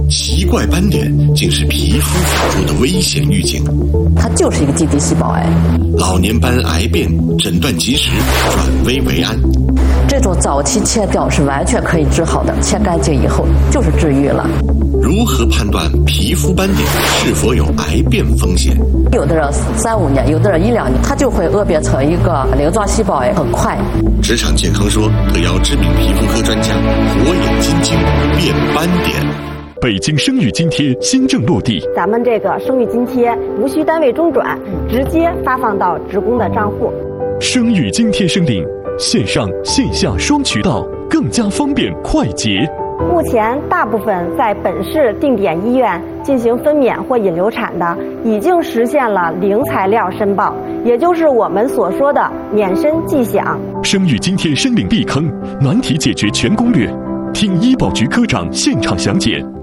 奇怪斑点竟是皮肤辅助的危险预警。 它就是一个基底细胞癌。 老年斑癌变，诊断及时，转危为安。 这种早期切掉是完全可以治好的，切干净以后就是治愈了。 如何判断皮肤斑点是否有癌变风险？ 有的人3-5年，有的人1-2年，它就会恶变成一个鳞状细胞癌，很快。 职场健康说特邀知名皮肤科专家火眼金睛辨斑点。 北京生育津贴新政落地， 咱们这个生育津贴无需单位中转，直接发放到职工的账户。 生育津贴申领线上线下双渠道，更加方便快捷。 目前大部分在本市定点医院进行分娩或引流产的，已经实现了零材料申报，也就是我们所说的免申即享。 生育津贴申领避坑，难题解决全攻略，听医保局科长现场详解。